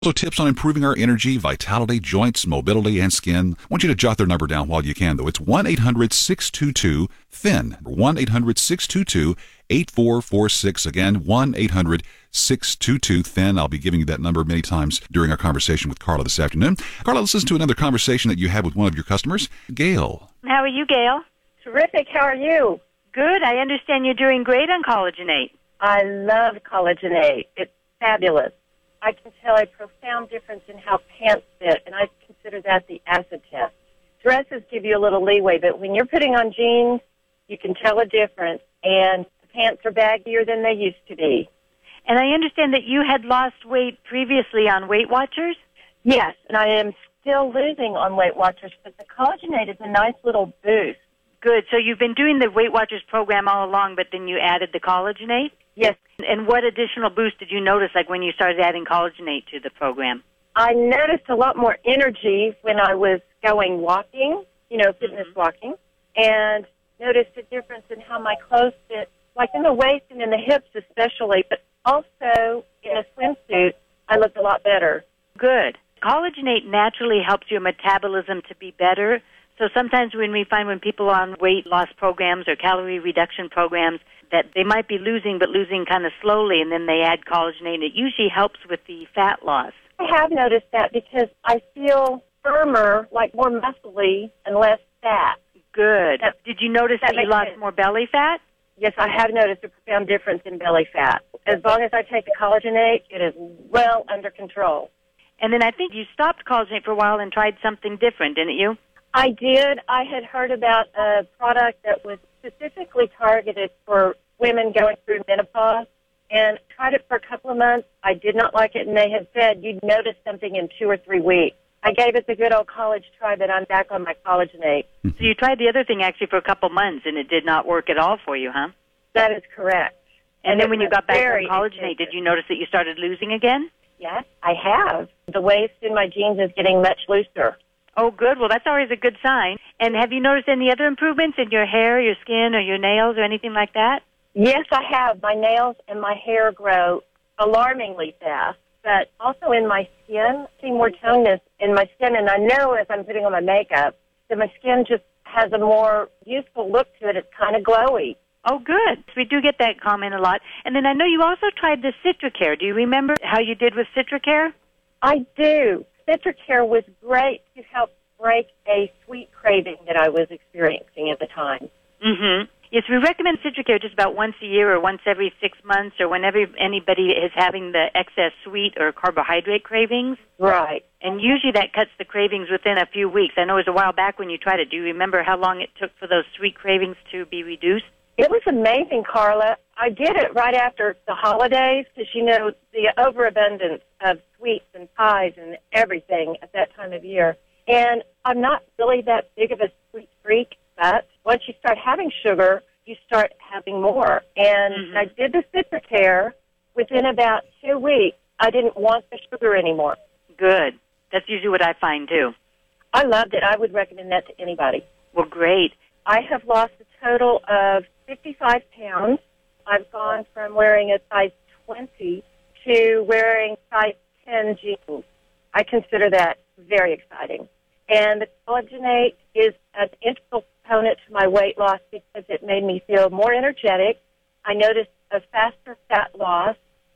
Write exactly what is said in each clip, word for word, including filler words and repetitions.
Also, tips on improving our energy, vitality, joints, mobility, and skin. I want you to jot their number down while you can, though. It's one eight hundred six two two thin. one eight hundred six two two eight four four six. Again, one eight hundred six two two thin. I'll be giving you that number many times during our conversation with Carla this afternoon. Carla, let's listen to another conversation that you had with one of your customers, Gail. How are you, Gail? Terrific. How are you? Good. I understand you're doing great on Collagen eight. I love Collagen eight. It's fabulous. I can tell a profound difference in how pants fit, and I consider that the acid test. Dresses give you a little leeway, but when you're putting on jeans, you can tell a difference, and the pants are baggier than they used to be. And I understand that you had lost weight previously on Weight Watchers? Yes, and I am still losing on Weight Watchers, but the Collagen eight is a nice little boost. Good. So you've been doing the Weight Watchers program all along, but then you added the Collagen eight? Yes. And what additional boost did you notice, like when you started adding Collagen eight to the program? I noticed a lot more energy when I was going walking, you know, fitness Mm-hmm. walking, and noticed a difference in how my clothes fit, like in the waist and in the hips especially, but also in a swimsuit, I looked a lot better. Good. Collagen eight naturally helps your metabolism to be better. So sometimes when we find when people are on weight loss programs or calorie reduction programs that they might be losing, but losing kind of slowly, and then they add Collagen eight, it usually helps with the fat loss. I have noticed that because I feel firmer, like more muscly and less fat. Good. That, Did you notice that, that you lost sense. more belly fat? Yes, I have noticed a profound difference in belly fat. As long as I take the Collagen eight, it is well under control. And then I think you stopped Collagen eight for a while and tried something different, didn't you? I did. I had heard about a product that was specifically targeted for women going through menopause and tried it for a couple of months. I did not like it, and they had said you'd notice something in two or three weeks. I gave it the good old college try, but I'm back on my Collagen eight. So you tried the other thing actually for a couple months, and it did not work at all for you, huh? That is correct. And, and then when you got back on Collagen expensive. eight, did you notice that you started losing again? Yes, I have. The waist in my jeans is getting much looser. Oh, good. Well, that's always a good sign. And have you noticed any other improvements in your hair, your skin, or your nails, or anything like that? Yes, I have. My nails and my hair grow alarmingly fast, but also in my skin, I see more toneness in my skin, and I know as I'm putting on my makeup that my skin just has a more youthful look to it. It's kind of glowy. Oh, good. We do get that comment a lot. And then I know you also tried the Citracare. Do you remember how you did with Citracare? I do. Citracare was great to help break a sweet craving that I was experiencing at the time. Mm-hmm. Yes, we recommend Citracare just about once a year or once every six months or whenever anybody is having the excess sweet or carbohydrate cravings. Right. And usually that cuts the cravings within a few weeks. I know it was a while back when you tried it. Do you remember how long it took for those sweet cravings to be reduced? It was amazing, Carla. I did it right after the holidays because, you know, the overabundance of sweets and pies and everything at that time of year. And I'm not really that big of a sweet freak, but once you start having sugar, you start having more. And Mm-hmm. I did the Citracare. Within about two weeks, I didn't want the sugar anymore. Good. That's usually what I find, too. I loved it. I would recommend that to anybody. Well, great. I have lost a total of fifty-five pounds. I've gone from wearing a size twenty to wearing size ten jeans. I consider that very exciting. And the Collagen eight is an integral component to my weight loss because it made me feel more energetic. I noticed a faster fat loss,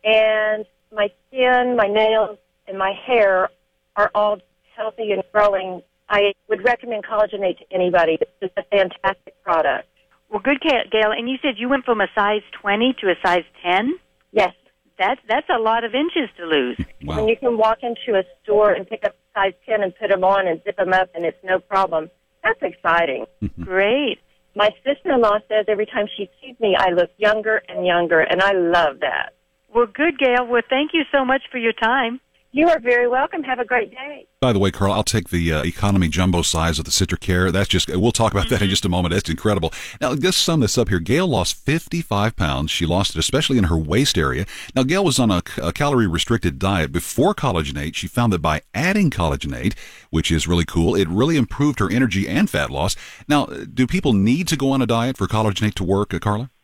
and my skin, my nails, and my hair are all healthy and growing. I would recommend Collagen eight to anybody. It's a fantastic product. Well, good, Gail. And you said you went from a size twenty to a size ten? Yes. That's, that's a lot of inches to lose. Wow. When you can walk into a store and pick up a size ten and put them on and zip them up and it's no problem, that's exciting. Great. My sister-in-law says every time she sees me, I look younger and younger, and I love that. Well, good, Gail. Well, thank you so much for your time. You are very welcome. Have a great day. By the way, Carl, I'll take the uh, economy jumbo size of the Citracare. That's just, we'll talk about that in just a moment. That's incredible. Now, let's sum this up here. Gail lost fifty-five pounds. She lost it especially in her waist area. Now, Gail was on a, a calorie-restricted diet before Collagen eight. She found that by adding Collagen eight, which is really cool, it really improved her energy and fat loss. Now, do people need to go on a diet for Collagen eight to work, uh, Carla?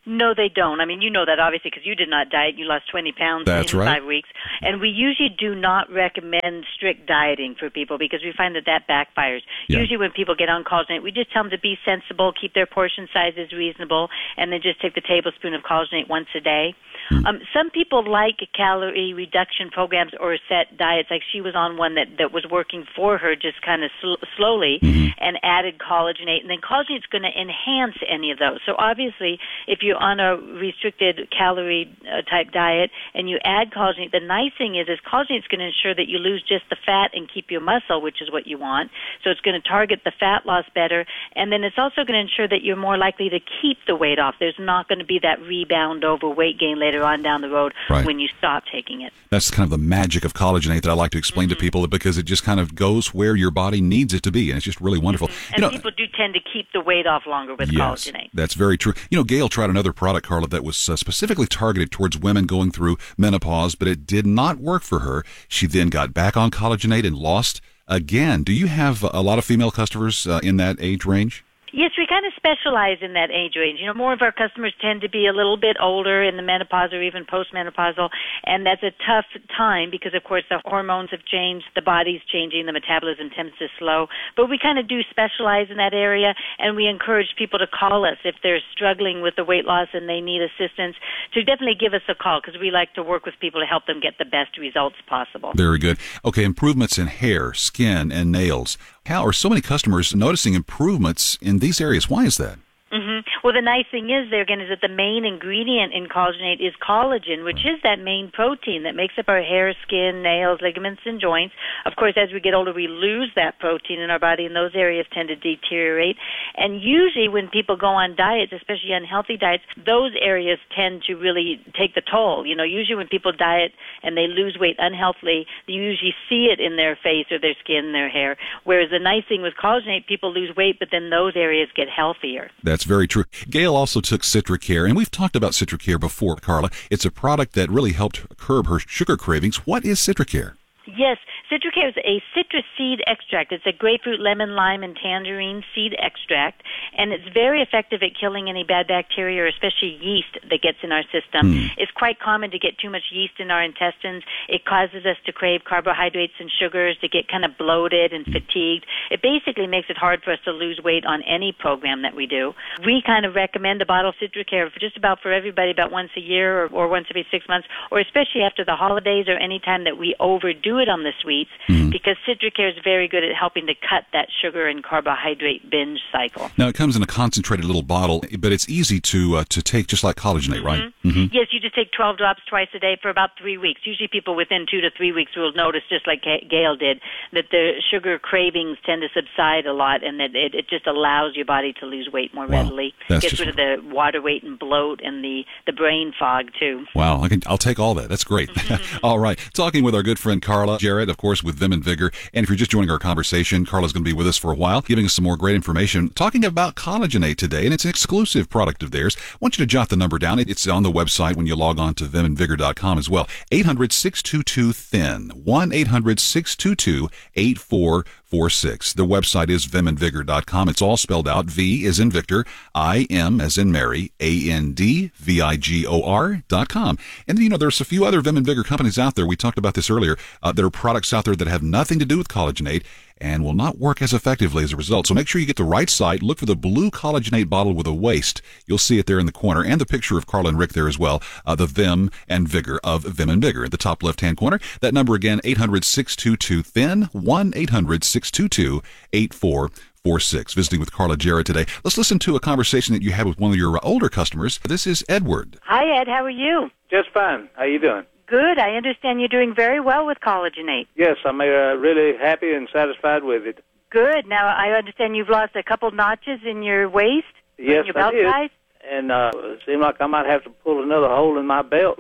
No, they don't. I mean, you know that obviously because you did not diet. You lost twenty pounds That's in right. five weeks. And we usually do not recommend strict dieting for people because we find that that backfires. Yeah. Usually when people get on collagenate, we just tell them to be sensible, keep their portion sizes reasonable, and then just take the tablespoon of collagenate once a day. Hmm. Um, some people like calorie reduction programs or set diets. Like she was on one that, that was working for her just kind of sl- slowly Mm-hmm. and added collagenate. And then collagenate's going to enhance any of those. So obviously, if you're on a restricted calorie uh, type diet and you add collagenate, the nice thing is, is collagenate's going to ensure that you lose just the fat and keep your muscle, which is what you want. So it's going to target the fat loss better. And then it's also going to ensure that you're more likely to keep the weight off. There's not going to be that rebound over weight gain later on down the road Right. when you stop taking it. That's kind of the magic of collagenate that I like to explain Mm-hmm. to people because it just kind of goes where your body needs it to be, and it's just really wonderful. And You know, people do tend to keep the weight off longer with yes, collagenate. that's very true. You know, Gail tried another product, Carla, that was uh, specifically targeted towards women going through menopause, but it did not work for her. She then got back on collagenate and lost again. Do you have a lot of female customers uh, in that age range? Yes, we kind of specialize in that age range. You know, more of our customers tend to be a little bit older in the menopause or even postmenopausal, and that's a tough time because, of course, the hormones have changed, the body's changing, the metabolism tends to slow. But we kind of do specialize in that area, and we encourage people to call us if they're struggling with the weight loss and they need assistance, to definitely give us a call because we like to work with people to help them get the best results possible. Very good. Okay, improvements in hair, skin, and nails. How are so many customers noticing improvements in these areas? Why is that? Mm-hmm. Well, the nice thing is there again is that the main ingredient in collagenate is collagen, which is that main protein that makes up our hair, skin, nails, ligaments, and joints. Of course, as we get older, we lose that protein in our body, and those areas tend to deteriorate. And usually when people go on diets, especially unhealthy diets, those areas tend to really take the toll. You know, usually when people diet and they lose weight unhealthily, you usually see it in their face or their skin, their hair. Whereas the nice thing with collagenate, people lose weight, but then those areas get healthier. That's very true. Gail also took CitraCare, and we've talked about CitraCare before, Carla. It's a product that really helped curb her sugar cravings. What is CitraCare? Yes, CitraCare is a citrus seed extract. It's a grapefruit, lemon, lime, and tangerine seed extract, and it's very effective at killing any bad bacteria, or especially yeast that gets in our system. Hmm. It's quite common to get too much yeast in our intestines. It causes us to crave carbohydrates and sugars, to get kind of bloated and fatigued. It basically makes it hard for us to lose weight on any program that we do. We kind of recommend a bottle of CitraCare for just about for everybody about once a year or, or once every six months, or especially after the holidays or any time that we overdo it on the sweets, Mm-hmm. because CitraCare is very good at helping to cut that sugar and carbohydrate binge cycle. Now, it comes in a concentrated little bottle, but it's easy to uh, to take just like collagenate, right? Mm-hmm. Yes, you just take twelve drops twice a day for about three weeks. Usually people within two to three weeks will notice, just like Gail did, that the sugar cravings tend to subside a lot, and that it, it just allows your body to lose weight more Wow. readily. That's Gets just- rid of the water weight and bloat and the, the brain fog, too. Wow, I can, I'll take all that. That's great. All right. Talking with our good friend Carla Jarrett, of course, with Vim and Vigor. And if you're just joining our conversation, Carla's going to be with us for a while, giving us some more great information, talking about collagenate today, and it's an exclusive product of theirs. I want you to jot the number down. It's on the website when you log on to vim and vigor dot com as well. eight hundred, six two two, thin. one eight hundred, six two two, eight four four six. The website is vim and vigor dot com. It's all spelled out. V is in Victor, I M as in Mary, A N D V I G O R dot com. And, you know, there's a few other Vim and Vigor companies out there. We talked about this earlier. Uh, there are products out there that have nothing to do with collagenate and will not work as effectively as a result. So make sure you get the right site. Look for the blue collagenate bottle with a waist. You'll see it there in the corner, and the picture of Carla and Rick there as well. Uh, the Vim and Vigor of Vim and Vigor at the top left-hand corner. That number again, eight hundred, six two two, thin, one eight hundred, six two two, eight four four six. Visiting with Carla Jarrett today. Let's listen to a conversation that you had with one of your older customers. This is Edward. Hi, Ed. How are you? Just fine. How you doing? Good. I understand you're doing very well with collagenate. Yes, I'm uh, really happy and satisfied with it. Good. Now, I understand you've lost a couple notches in your waist, Yes, in your I belt did. ties. And uh, it seemed like I might have to pull another hole in my belt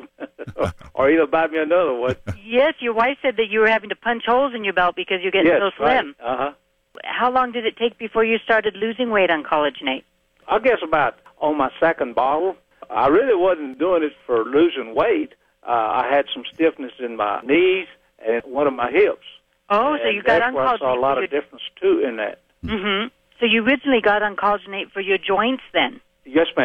or either buy me another one. Yes, your wife said that you were having to punch holes in your belt because you're getting Yes, so slim. right. Uh-huh. How long did it take before you started losing weight on collagenate? I guess about on my second bottle. I really wasn't doing it for losing weight. Uh, I had some stiffness in my knees and one of my hips. Oh, so And you got that's on where I saw a collagenate lot for of your... difference, too, in that. Mm-hmm. So you originally got on collagenate for your joints then? Yes, ma'am. Mm-hmm.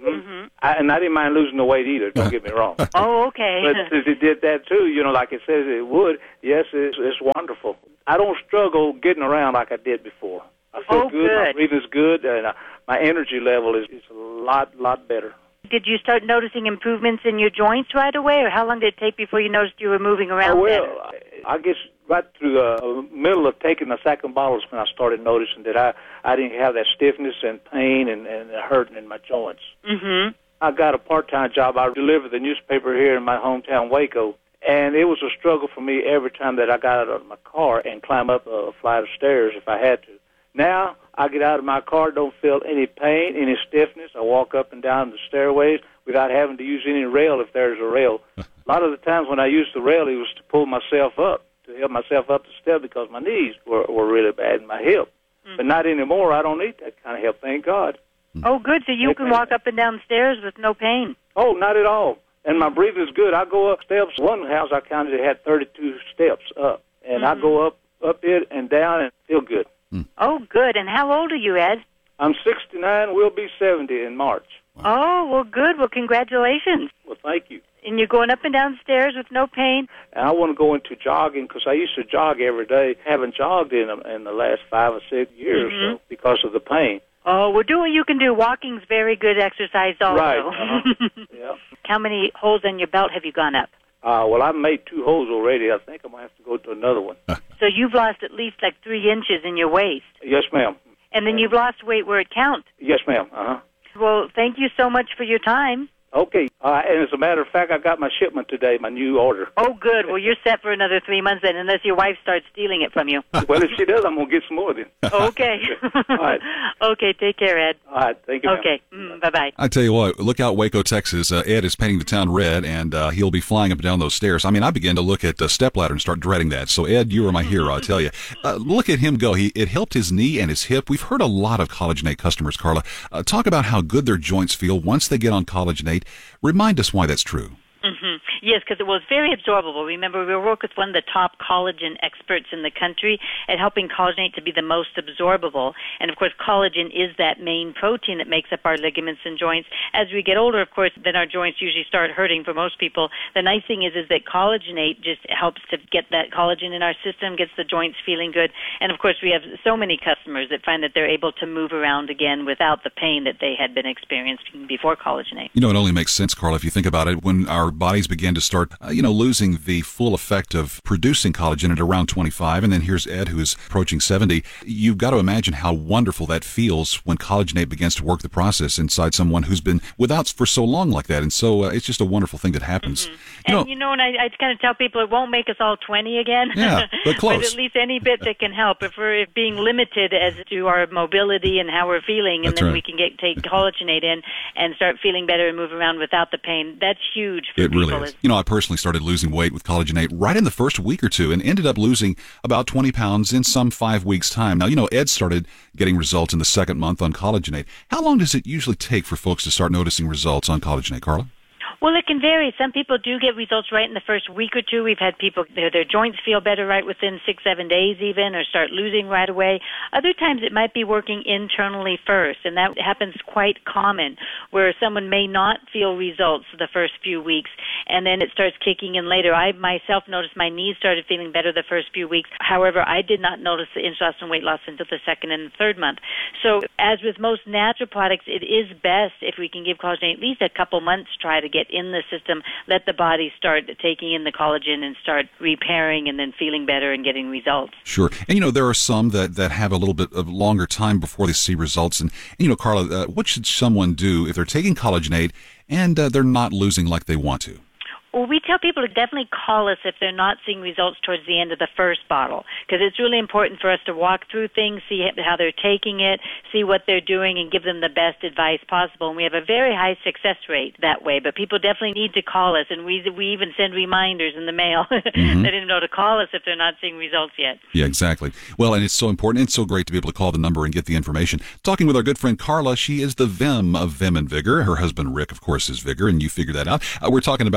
Mm-hmm. I, and I didn't mind losing the weight either, don't get me wrong. Oh, okay. But since it did that too, you know, like it says it would, yes, it's, it's wonderful. I don't struggle getting around like I did before. I feel oh, good, good. My breathing's good, and uh, my energy level is, is a lot, lot better. Did you start noticing improvements in your joints right away, or how long did it take before you noticed you were moving around oh, well, better? I guess right through the middle of taking the second bottle is when I started noticing that I, I didn't have that stiffness and pain and, and hurting in my joints. Mm-hmm. I got a part-time job. I delivered the newspaper here in my hometown, Waco, and it was a struggle for me every time that I got out of my car and climb up a flight of stairs if I had to. Now, I get out of my car, don't feel any pain, any stiffness. I walk up and down the stairways without having to use any rail if there's a rail. A lot of the times when I used the rail, it was to pull myself up, to help myself up the step because my knees were, were really bad in my hip. Mm-hmm. But not anymore. I don't need that kind of help, thank God. Oh, good. So you Thank can me. walk up and down stairs with no pain. Oh, not at all. And my breathing is good. I go up steps. One house I counted it had thirty-two steps up. And Mm-hmm. I go up, up it and down and feel good. Oh, good. And how old are you, Ed? I'm sixty-nine. We'll be seventy in March. Oh, well, good. Well, congratulations. Well, thank you. And you're going up and down stairs with no pain? And I want to go into jogging because I used to jog every day. Haven't jogged in in the last five or six years Mm-hmm. or so because of the pain. Oh, well, do what you can do. Walking's very good exercise also. Right. Uh-huh. Yeah. How many holes in your belt have you gone up? Uh, well, I've made two holes already. I think I'm going to have to go to another one. So you've lost at least like three inches in your waist. Yes, ma'am. And then you've lost weight where it counts. Yes, ma'am. Uh-huh. Well, thank you so much for your time. Okay. Uh, and as a matter of fact, I got my shipment today, my new order. Oh, good. Well, you're set for another three months then, unless your wife starts stealing it from you. Well, if she does, I'm going to get some more then. Okay. All right. Okay, take care, Ed. All right. Thank you, ma'am. Okay. Mm, bye-bye. I tell you what, look out Waco, Texas. Uh, Ed is painting the town red, and uh, he'll be flying up and down those stairs. I mean, I began to look at the stepladder and start dreading that. So, Ed, you are my hero, I tell you. Uh, look at him go. He It helped his knee and his hip. We've heard a lot of Collagenate customers, Carla, uh, talk about how good their joints feel once they get on Collagenate. Remind us why that's true. Mm-hmm. Yes, because it was very absorbable. Remember, we work with one of the top collagen experts in the country at helping collagenate to be the most absorbable. And, of course, collagen is that main protein that makes up our ligaments and joints. As we get older, of course, then our joints usually start hurting for most people. The nice thing is, is that collagenate just helps to get that collagen in our system, gets the joints feeling good. And, of course, we have so many customers that find that they're able to move around again without the pain that they had been experiencing before collagenate. You know, it only makes sense, Carla, if you think about it. When our bodies begin to start, uh, you know, losing the full effect of producing collagen at around twenty-five, and then here's Ed, who is approaching seventy. You've got to imagine how wonderful that feels when Collagenate begins to work the process inside someone who's been without for so long like that. And so uh, it's just a wonderful thing that happens. Mm-hmm. You and, know, you know, and I, I kind of tell people it won't make us all twenty again. Yeah, but close. But at least any bit that can help. If we're being limited as to our mobility and how we're feeling, and That's then right. we can get take Collagenate in and start feeling better and move around without the pain, that's huge for It people. really is. You know, I personally started losing weight with Collagenate right in the first week or two and ended up losing about twenty pounds in some five weeks' time. Now, you know, Ed started getting results in the second month on Collagenate. How long does it usually take for folks to start noticing results on Collagenate, Carla? Well, it can vary. Some people do get results right in the first week or two. We've had people, their, their joints feel better right within six, seven days even, or start losing right away. Other times it might be working internally first, and that happens quite common, where someone may not feel results the first few weeks, and then it starts kicking in later. I myself noticed my knees started feeling better the first few weeks. However, I did not notice the inch loss and weight loss until the second and third month. So as with most natural products, it is best if we can give collagen at least a couple months try to get in the system, let the body start taking in the collagen and start repairing and then feeling better and getting results. Sure. And, you know, there are some that, that have a little bit of longer time before they see results. And, you know, Carla, uh, what should someone do if they're taking Collagenate and uh, they're not losing like they want to? Well, we tell people to definitely call us if they're not seeing results towards the end of the first bottle, because it's really important for us to walk through things, see how they're taking it, see what they're doing, and give them the best advice possible. And we have a very high success rate that way, but people definitely need to call us, and we we even send reminders in the mail. Mm-hmm. They didn't know to call us if they're not seeing results yet. Yeah, exactly. Well, and it's so important. It's so great to be able to call the number and get the information. Talking with our good friend Carla, she is the Vim of Vim and Vigor. Her husband, Rick, of course, is Vigor, and you figured that out. Uh, we're talking about their exclusive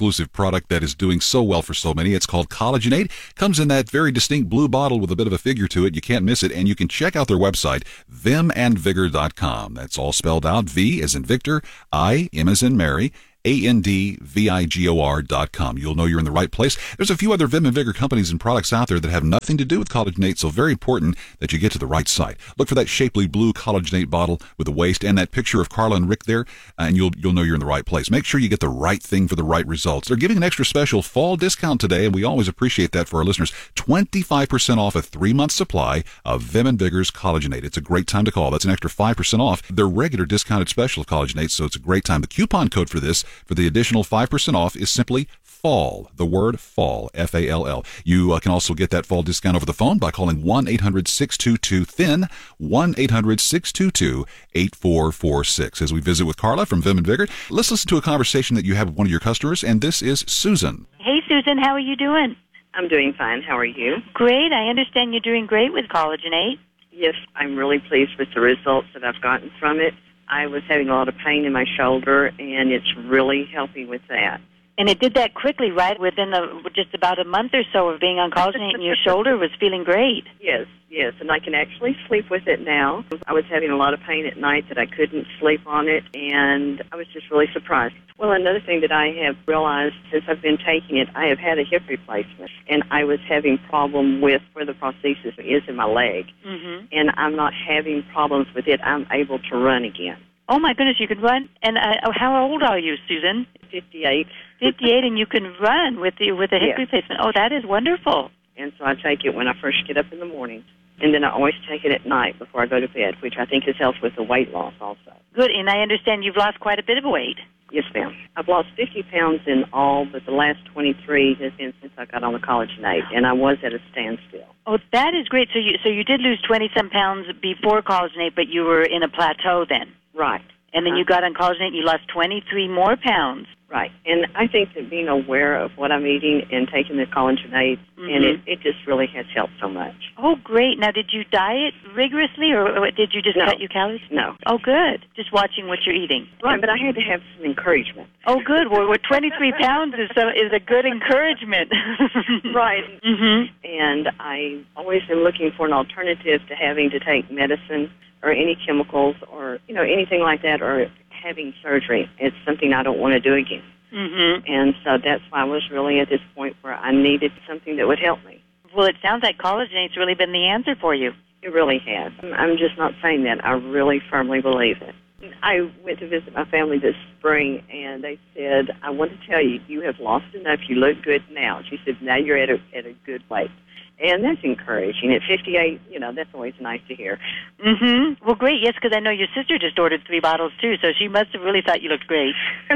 exclusive product that is doing so well for so many. It's called Collagenate. Comes in that very distinct blue bottle with a bit of a figure to it. You can't miss it. And you can check out their website, vim and vigor dot com. That's all spelled out. V as in Victor, I, M as in Mary, A N D V I G O R dot com. You'll know you're in the right place. There's a few other Vim and Vigor companies and products out there that have nothing to do with Collagenate, so very important that you get to the right site. Look for that shapely blue Collagenate bottle with the waist and that picture of Carla and Rick there, and you'll you'll know you're in the right place. Make sure you get the right thing for the right results. They're giving an extra special fall discount today, and we always appreciate that for our listeners. twenty-five percent off a three-month supply of Vim and Vigor's Collagenate. It's a great time to call. That's an extra five percent off their regular discounted special of Collagenate, so it's a great time. The coupon code for this, for the additional five percent off, is simply FALL, the word FALL, F A L L. You uh, can also get that fall discount over the phone by calling one eight hundred six two two thin, one eight hundred six two two eight four four six. As we visit with Carla from Vim and Vigor, let's listen to a conversation that you have with one of your customers, and this is Susan. Hey, Susan, how are you doing? I'm doing fine. How are you? Great. I understand you're doing great with Collagenate. Yes, I'm really pleased with the results that I've gotten from it. I was having a lot of pain in my shoulder, and it's really helping with that. And it did that quickly, right? Within a, just about a month or so of being on Collagenate, and your shoulder was feeling great. Yes, yes, and I can actually sleep with it now. I was having a lot of pain at night that I couldn't sleep on it, and I was just really surprised. Well, another thing that I have realized since I've been taking it, I have had a hip replacement, and I was having problem with where the prosthesis is in my leg, mm-hmm. and I'm not having problems with it. I'm able to run again. Oh, my goodness, you can run? And uh, how old are you, Susan? fifty-eight. fifty-eight, and you can run with the with a hip yes. replacement. Oh, that is wonderful. And so I take it when I first get up in the morning, and then I always take it at night before I go to bed, which I think has helped with the weight loss also. Good, and I understand you've lost quite a bit of weight. Yes, ma'am. I've lost fifty pounds in all, but the last twenty-three has been since I got on the Collagenate, and I was at a standstill. Oh, that is great. So you so you did lose twenty-some pounds before Collagenate, but you were in a plateau then. Right. And then uh-huh. you got on Collagenate, and you lost twenty-three more pounds. Right. And I think that being aware of what I'm eating and taking the Collagenate, mm-hmm. and it, it just really has helped so much. Oh, great. Now, did you diet rigorously, or, or did you just no. cut your calories? No. Oh, good. Just watching what you're eating. Right, but I had to have some encouragement. Oh, good. Well, well twenty-three pounds is, so, is a good encouragement. Right. Mm-hmm. And I always am looking for an alternative to having to take medicine or any chemicals or, you know, anything like that, or having surgery. It's something I don't want to do again. Mm-hmm. And so that's why I was really at this point where I needed something that would help me. Well, it sounds like Collagenate's really been the answer for you. It really has. I'm just not saying that. I really firmly believe it. I went to visit my family this spring, and they said, I want to tell you, you have lost enough. You look good now. She said, now you're at a, at a good weight. And that's encouraging. At fifty-eight, you know, that's always nice to hear. Mm-hmm. Well, great. Yes, because I know your sister just ordered three bottles, too, so she must have really thought you looked great.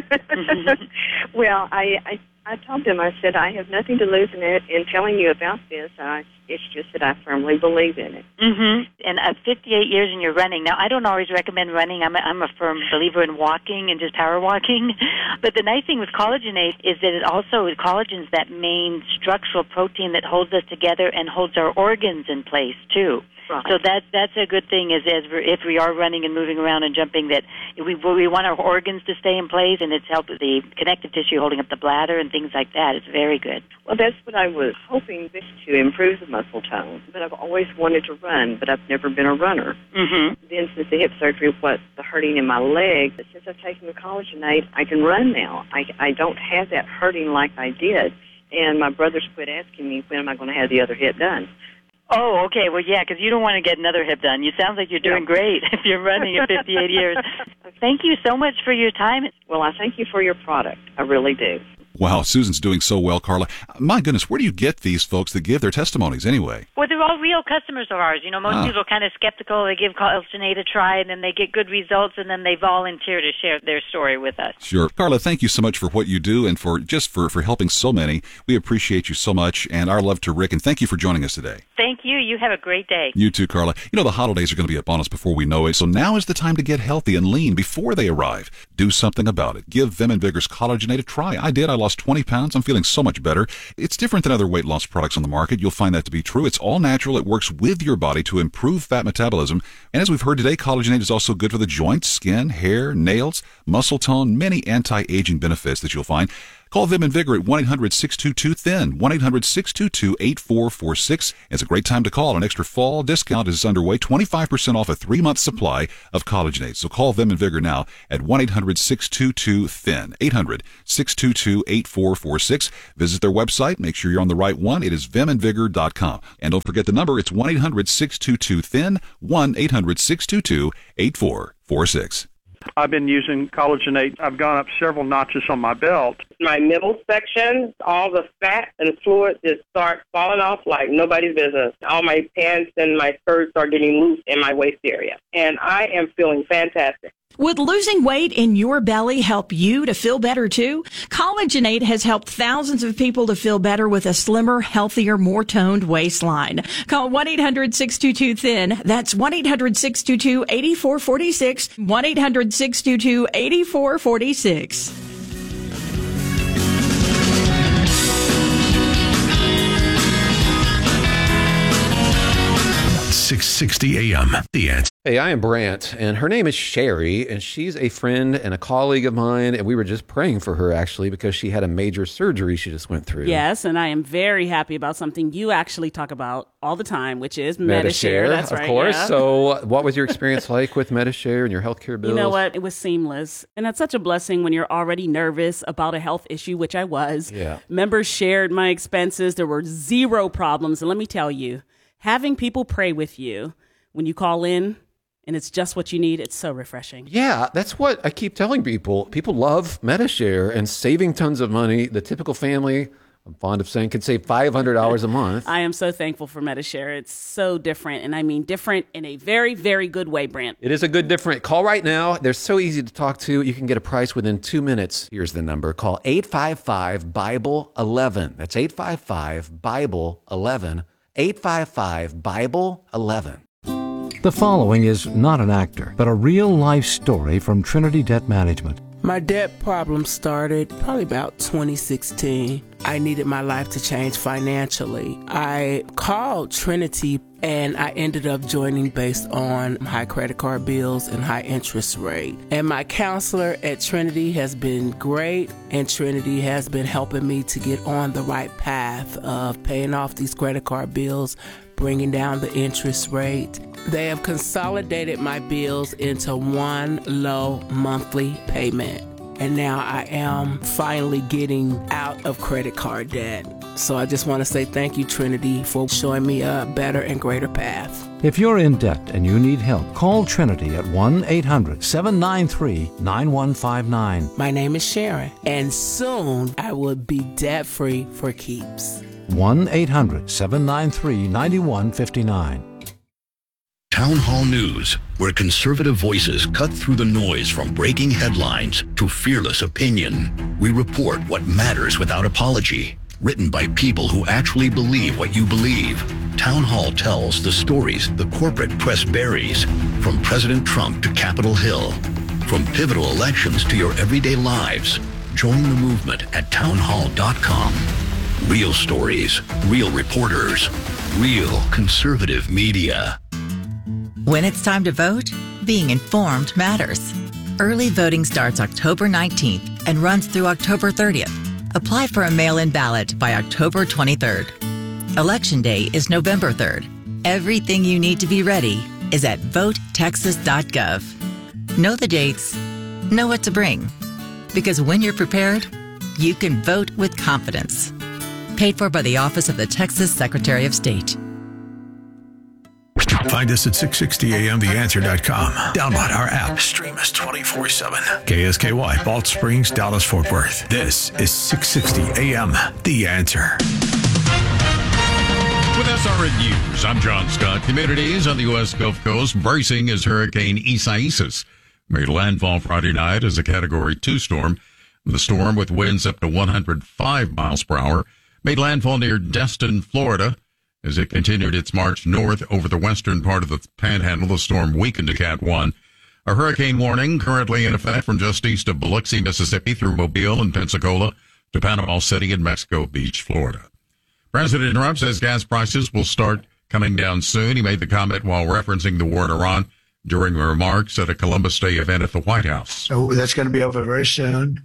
Well, I, I I told them, I said, I have nothing to lose in it in telling you about this. I, it's just that I firmly believe in it. Mm-hmm. And uh, fifty-eight years and you're running. Now, I don't always recommend running. I'm a, I'm a firm believer in walking and just power walking. But the nice thing with Collagenate is that it also, collagen's that main structural protein that holds us together and holds our organs in place, too. Right. So that that's a good thing is as we're, if we are running and moving around and jumping, that we we want our organs to stay in place, and it's helped with the connective tissue holding up the bladder and things like that. It's very good. Well, that's what I was hoping this to improve the muscle tone. But I've always wanted to run, but I've never been a runner. Mm-hmm. Then since the hip surgery, what the hurting in my leg, but since I've taken the Collagenate, I can run now. I, I don't have that hurting like I did. And my brothers quit asking me, when am I going to have the other hip done? Oh, okay. Well, yeah, because you don't want to get another hip done. You sound like you're doing yeah. great if you're running at fifty-eight years. Thank you so much for your time. Well, I thank you for your product. I really do. Wow, Susan's doing so well, Carla. My goodness, where do you get these folks that give their testimonies anyway? Well, they're all real customers of ours. You know, most ah. people are kind of skeptical. They give Collagenate a try, and then they get good results, and then they volunteer to share their story with us. Sure. Carla, thank you so much for what you do and for just for, for helping so many. We appreciate you so much, and our love to Rick, and thank you for joining us today. Thank you. You have a great day. You too, Carla. You know, the holidays are going to be upon us before we know it, so now is the time to get healthy and lean before they arrive. Do something about it. Give Vim and Vigor's Collagenate a try. I did. I lost twenty pounds. I'm feeling so much better. It's different than other weight loss products on the market. You'll find that to be true. It's all natural. It works with your body to improve fat metabolism. And as we've heard today, Collagenate is also good for the joints, skin, hair, nails, muscle tone, many anti-aging benefits that you'll find. Call Vim and Vigor at one eight hundred six two two thin, one eight hundred six two two eight four four six. It's a great time to call. An extra fall discount is underway, twenty-five percent off a three-month supply of collagenate. So call Vim and Vigor now at one eight hundred six two two thin, eight hundred six two two eight four four six. Visit their website. Make sure you're on the right one. It is vim and vigor dot com. And don't forget the number. It's one eight hundred six two two thin, one eight hundred six two two eight four four six. I've been using collagenate. I've gone up several notches on my belt. My middle section, all the fat and fluid just start falling off like nobody's business. All my pants and my skirts are getting loose in my waist area. And I am feeling fantastic. Would losing weight in your belly help you to feel better too? Collagenate has helped thousands of people to feel better with a slimmer, healthier, more toned waistline. Call one eight hundred six two two thin. That's one eight hundred six two two eight four four six. one eight hundred six two two eight four four six. six sixty A M. The Answer. Hey, I am Brant, and her name is Sherry, and she's a friend and a colleague of mine, and we were just praying for her, actually, because she had a major surgery she just went through. Yes, and I am very happy about something you actually talk about all the time, which is Medi-Share. Medi-Share, That's of right, course. yeah. So what was your experience like with Medi-Share and your healthcare bills? You know what? It was seamless, and that's such a blessing when you're already nervous about a health issue, which I was. Yeah. Members shared my expenses. There were zero problems, and let me tell you, having people pray with you when you call in, and it's just what you need, it's so refreshing. Yeah, that's what I keep telling people. People love Medi-Share and saving tons of money. The typical family, I'm fond of saying, could save five hundred dollars a month. I am so thankful for Medi-Share. It's so different, and I mean different in a very, very good way, Brant. It is a good different. Call right now. They're so easy to talk to. You can get a price within two minutes. Here's the number. Call eight five five Bible eleven. That's eight five five Bible eleven. eight five five Bible eleven. The following is not an actor, but a real-life story from Trinity Debt Management. My debt problem started probably about twenty sixteen. I needed my life to change financially. I called Trinity and I ended up joining based on high credit card bills and high interest rate. And my counselor at Trinity has been great, and Trinity has been helping me to get on the right path of paying off these credit card bills, bringing down the interest rate. They have consolidated my bills into one low monthly payment. And now I am finally getting out of credit card debt. So I just want to say thank you, Trinity, for showing me a better and greater path. If you're in debt and you need help, call Trinity at one eight hundred seven nine three nine one five nine. My name is Sharon, and soon I will be debt-free for keeps. one eight hundred seven nine three nine one five nine. Town Hall News, where conservative voices cut through the noise from breaking headlines to fearless opinion. We report what matters without apology. Written by people who actually believe what you believe. Town Hall tells the stories the corporate press buries, from President Trump to Capitol Hill. From pivotal elections to your everyday lives. Join the movement at town hall dot com. Real stories, real reporters, real conservative media. When it's time to vote, being informed matters. Early voting starts October nineteenth and runs through October thirtieth. Apply for a mail-in ballot by October twenty-third. Election Day is November third. Everything you need to be ready is at vote texas dot gov. Know the dates, know what to bring. Because when you're prepared, you can vote with confidence. Paid for by the Office of the Texas Secretary of State. Find us at six sixty A M the answer dot com. Download our app. Stream us twenty-four seven. K S K Y, Balch Springs, Dallas, Fort Worth. This is six sixty A M The Answer. With S R N News, I'm John Scott. Communities on the U S Gulf Coast bracing as Hurricane Isaias made landfall Friday night as a Category two storm. The storm, with winds up to one hundred five miles per hour, made landfall near Destin, Florida. As it continued its march north over the western part of the Panhandle, the storm weakened to Cat one. A hurricane warning currently in effect from just east of Biloxi, Mississippi, through Mobile and Pensacola to Panama City and Mexico Beach, Florida. President Trump says gas prices will start coming down soon. He made the comment while referencing the war in Iran during remarks at a Columbus Day event at the White House. So that's going to be over very soon.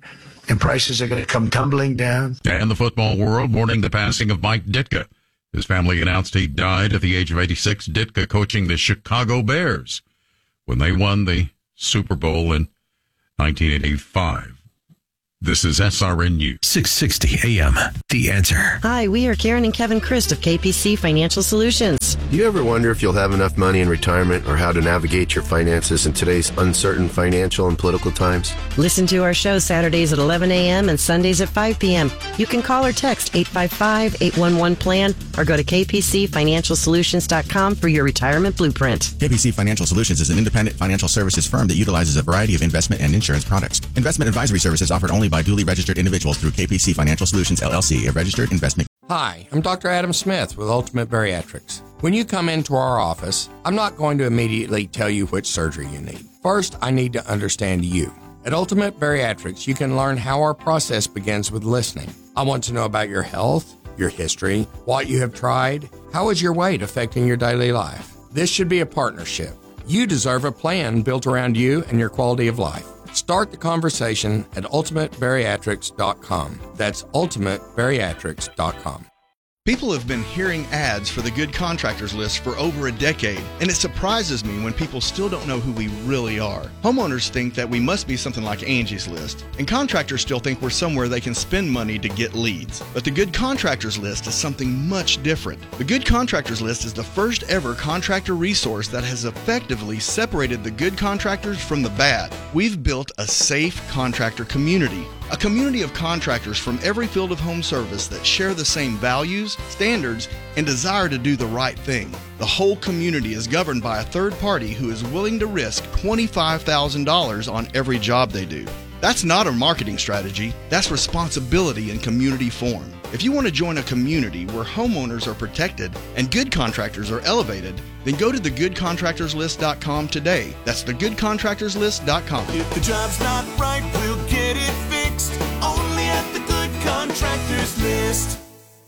and prices are going to come tumbling down. And the football world mourning the passing of Mike Ditka. His family announced he died at the age of eighty-six. Ditka coaching the Chicago Bears when they won the Super Bowl in nineteen eighty-five. This is S R N News. six sixty A M. The Answer. Hi, we are Karen and Kevin Christ of K P C Financial Solutions. Do you ever wonder if you'll have enough money in retirement or how to navigate your finances in today's uncertain financial and political times? Listen to our show Saturdays at eleven a.m. and Sundays at five p.m. You can call or text eight five five, eight one one, PLAN or go to k p c financial solutions dot com for your retirement blueprint. K P C Financial Solutions is an independent financial services firm that utilizes a variety of investment and insurance products. Investment advisory services offered only by duly registered individuals through K P C Financial Solutions, L L C, a registered investment. Hi, I'm Doctor Adam Smith with Ultimate Bariatrics. When you come into our office, I'm not going to immediately tell you which surgery you need. First, I need to understand you. At Ultimate Bariatrics, you can learn how our process begins with listening. I want to know about your health, your history, what you have tried, how is your weight affecting your daily life. This should be a partnership. You deserve a plan built around you and your quality of life. Start the conversation at ultimate bariatrics dot com. That's ultimate bariatrics dot com. People have been hearing ads for the Good Contractors List for over a decade, and it surprises me when people still don't know who we really are. Homeowners think that we must be something like Angie's List, and contractors still think we're somewhere they can spend money to get leads. But the Good Contractors List is something much different. The Good Contractors List is the first ever contractor resource that has effectively separated the good contractors from the bad. We've built a safe contractor community. A community of contractors from every field of home service that share the same values, standards, and desire to do the right thing. The whole community is governed by a third party who is willing to risk twenty-five thousand dollars on every job they do. That's not a marketing strategy, that's responsibility in community form. If you want to join a community where homeowners are protected and good contractors are elevated, then go to the good contractors list dot com today. That's the good contractors list dot com. If the job's not right, we'll get it fixed. Only at the Good Contractors List.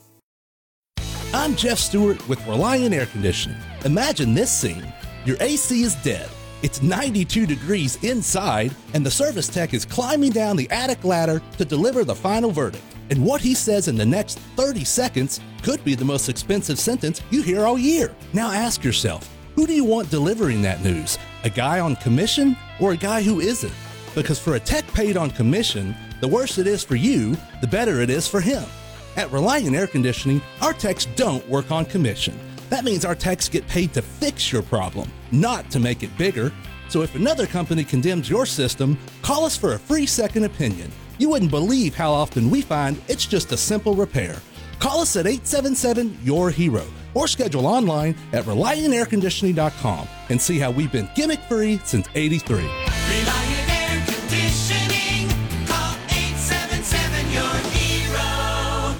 I'm Jeff Stewart with Reliant Air Conditioning. Imagine this scene. Your A C is dead. It's ninety-two degrees inside, and the service tech is climbing down the attic ladder to deliver the final verdict. And what he says in the next thirty seconds could be the most expensive sentence you hear all year. Now ask yourself, who do you want delivering that news? A guy on commission or a guy who isn't? Because for a tech paid on commission, the worse it is for you, the better it is for him. At Reliant Air Conditioning, our techs don't work on commission. That means our techs get paid to fix your problem, not to make it bigger. So if another company condemns your system, call us for a free second opinion. You wouldn't believe how often we find it's just a simple repair. Call us at eight seven seven, Y O U R HERO or schedule online at reliant air conditioning dot com and see how we've been gimmick-free since eighty-three. Reliant Air Conditioning. Call eight seven seven, Y O U R HERO.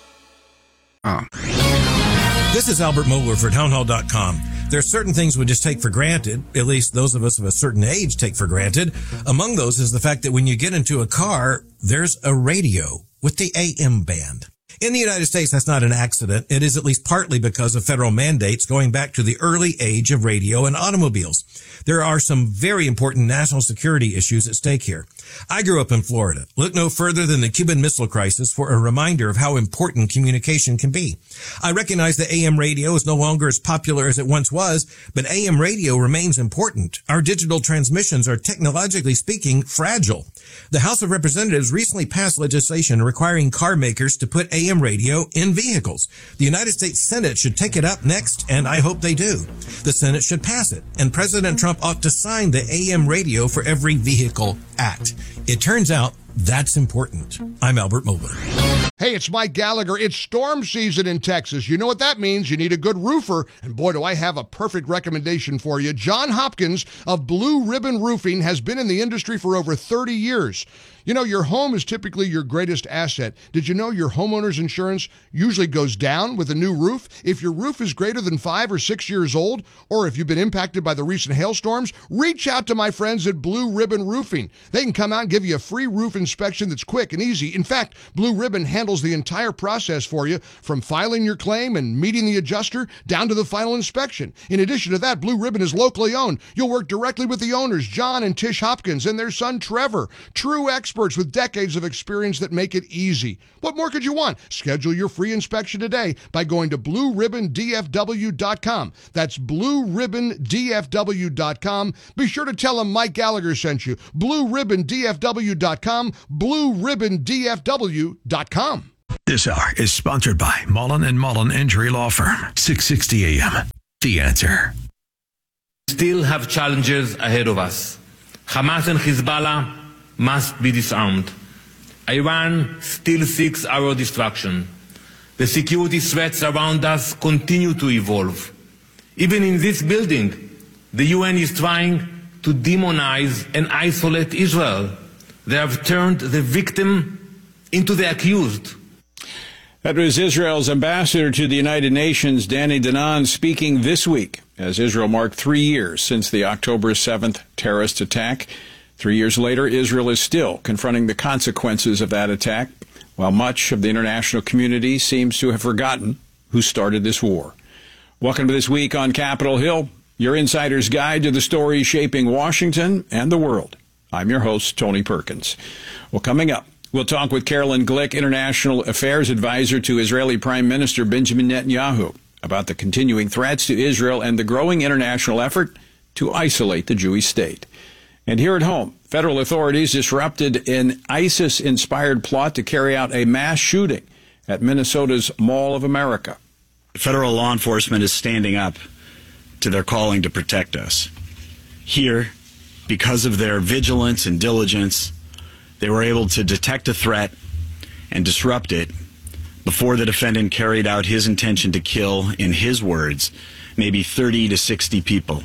Oh. This is Albert Mohler for town hall dot com. There are certain things we just take for granted, at least those of us of a certain age take for granted. Among those is the fact that when you get into a car, there's a radio with the A M band. In the United States, that's not an accident. It is at least partly because of federal mandates going back to the early age of radio and automobiles. There are some very important national security issues at stake here. I grew up in Florida. Look no further than the Cuban Missile Crisis for a reminder of how important communication can be. I recognize that A M radio is no longer as popular as it once was, but A M radio remains important. Our digital transmissions are, technologically speaking, fragile. The House of Representatives recently passed legislation requiring car makers to put A M radio in vehicles. The United States Senate should take it up next, and I hope they do. The Senate should pass it, and President Trump ought to sign the A M Radio for Every Vehicle Act. It turns out that's important. I'm Albert Mohler. Hey, it's Mike Gallagher. It's storm season in Texas. You know what that means. You need a good roofer. And boy, do I have a perfect recommendation for you. John Hopkins of Blue Ribbon Roofing has been in the industry for over thirty years. You know, your home is typically your greatest asset. Did you know your homeowner's insurance usually goes down with a new roof? If your roof is greater than five or six years old, or if you've been impacted by the recent hailstorms, reach out to my friends at Blue Ribbon Roofing. They can come out and give you a free roof inspection that's quick and easy. In fact, Blue Ribbon handles handles the entire process for you, from filing your claim and meeting the adjuster down to the final inspection. In addition to that, Blue Ribbon is locally owned. You'll work directly with the owners, John and Tish Hopkins, and their son Trevor, true experts with decades of experience that make it easy. What more could you want? Schedule your free inspection today by going to blue ribbon d f w dot com. That's blue ribbon d f w dot com. Be sure to tell them Mike Gallagher sent you. blue ribbon d f w dot com, blue ribbon d f w dot com. This hour is sponsored by Mullen and Mullen Injury Law Firm, six sixty A M. The Answer. Still have challenges ahead of us. Hamas and Hezbollah must be disarmed. Iran still seeks our destruction. The security threats around us continue to evolve. Even in this building, the U N is trying to demonize and isolate Israel. They have turned the victim into the accused. That was Israel's ambassador to the United Nations, Danny Danon, speaking this week as Israel marked three years since the October seventh terrorist attack. Three years later, Israel is still confronting the consequences of that attack, while much of the international community seems to have forgotten who started this war. Welcome to This Week on Capitol Hill, your insider's guide to the stories shaping Washington and the world. I'm your host, Tony Perkins. Well, coming up, we'll talk with Carolyn Glick, International Affairs Advisor to Israeli Prime Minister Benjamin Netanyahu, about the continuing threats to Israel and the growing international effort to isolate the Jewish state. And here at home, federal authorities disrupted an ISIS-inspired plot to carry out a mass shooting at Minnesota's Mall of America. Federal law enforcement is standing up to their calling to protect us. Here, because of their vigilance and diligence, they were able to detect a threat and disrupt it before the defendant carried out his intention to kill, in his words, maybe thirty to sixty people.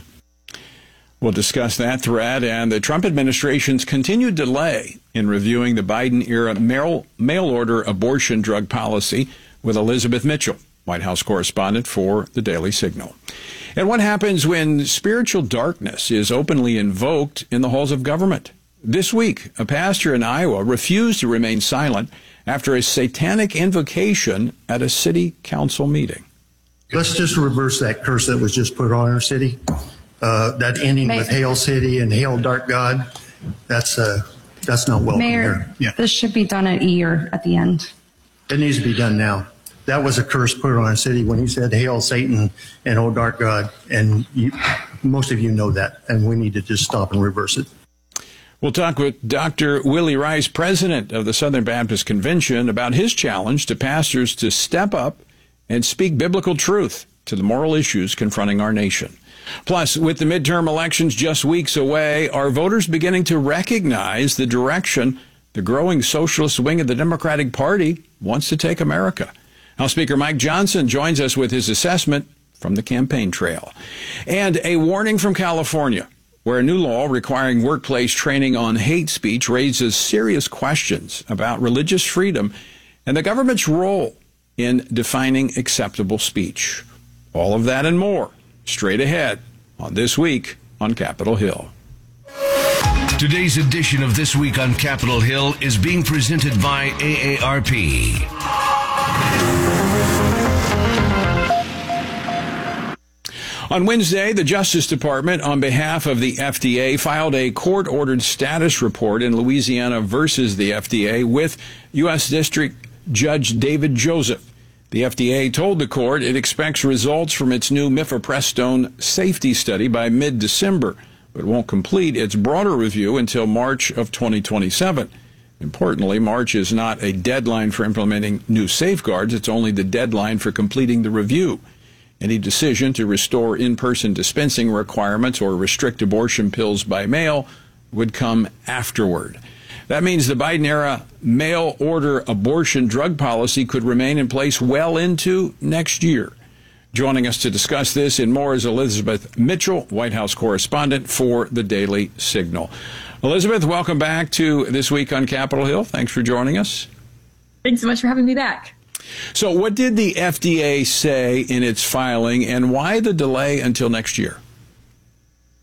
We'll discuss that threat and the Trump administration's continued delay in reviewing the Biden-era mail-order abortion drug policy with Elizabeth Mitchell, White House correspondent for The Daily Signal. And what happens when spiritual darkness is openly invoked in the halls of government? This week, a pastor in Iowa refused to remain silent after a satanic invocation at a city council meeting. Let's just reverse that curse that was just put on our city. Uh, that ending Mayor. with Hail City and Hail Dark God, that's uh, that's not welcome Mayor, here. Yeah. This should be done at E R at the end. It needs to be done now. That was a curse put on our city when he said Hail Satan and Oh Dark God, and you, most of you know that, and we need to just stop and reverse it. We'll talk with Doctor Willie Rice, president of the Southern Baptist Convention, about his challenge to pastors to step up and speak biblical truth to the moral issues confronting our nation. Plus, with the midterm elections just weeks away, are voters beginning to recognize the direction the growing socialist wing of the Democratic Party wants to take America? House Speaker Mike Johnson joins us with his assessment from the campaign trail. And a warning from California, where a new law requiring workplace training on hate speech raises serious questions about religious freedom and the government's role in defining acceptable speech. All of that and more straight ahead on This Week on Capitol Hill. Today's edition of This Week on Capitol Hill is being presented by A A R P. On Wednesday, the Justice Department, on behalf of the F D A, filed a court-ordered status report in Louisiana versus the F D A with U S District Judge David Joseph. The F D A told the court it expects results from its new mifepristone safety study by mid-December, but won't complete its broader review until March of twenty twenty-seven. Importantly, March is not a deadline for implementing new safeguards. It's only the deadline for completing the review. Any decision to restore in-person dispensing requirements or restrict abortion pills by mail would come afterward. That means the Biden-era mail-order abortion drug policy could remain in place well into next year. Joining us to discuss this and more is Elizabeth Mitchell, White House correspondent for The Daily Signal. Elizabeth, welcome back to This Week on Capitol Hill. Thanks for joining us. Thanks so much for having me back. So what did the F D A say in its filing, and why the delay until next year?